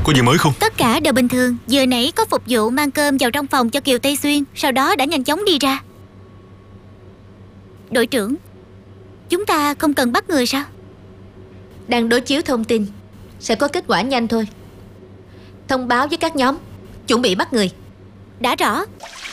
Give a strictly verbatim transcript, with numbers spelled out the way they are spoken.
Có gì mới không? Tất cả đều bình thường. Vừa nãy có phục vụ mang cơm vào trong phòng cho Kiều Tây Xuyên, sau đó đã nhanh chóng đi ra. Đội trưởng, chúng ta không cần bắt người sao? Đang đối chiếu thông tin, sẽ có kết quả nhanh thôi. Thông báo với các nhóm, chuẩn bị bắt người. Đã rõ.